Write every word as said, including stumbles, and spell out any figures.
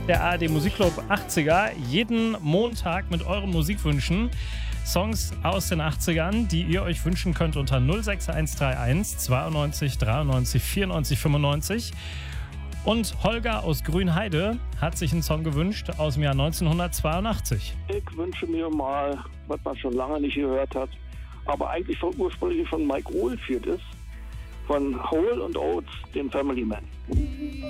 der A R D Musikclub achtziger. Jeden Montag mit euren Musikwünschen. Songs aus den achtzigern, die ihr euch wünschen könnt unter null sechs eins drei eins zweiundneunzig dreiundneunzig vierundneunzig fünfundneunzig. Und Holger aus Grünheide hat sich einen Song gewünscht aus dem Jahr neunzehnhundertzweiundachtzig. Ich wünsche mir mal, was man schon lange nicht gehört hat, aber eigentlich von, ursprünglich von Mike Oldfield ist, von Hole and Oates, dem Family Man.